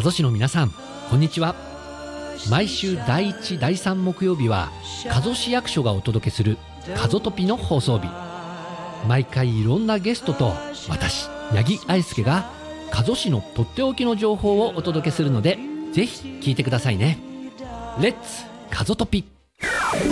加須市の皆さん、こんにちは。毎週第1、第3木曜日は加須市役所がお届けする加須トピの放送日。毎回いろんなゲストと私、八木愛介が加須市のとっておきの情報をお届けするので、ぜひ聞いてくださいね。レッツ加須トピ。